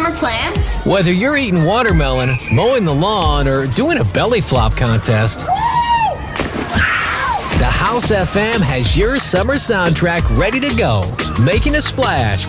summer plans? Whether you're eating watermelon, mowing the lawn, or doing a belly flop contest, the House FM has your summer soundtrack ready to go. Making a splash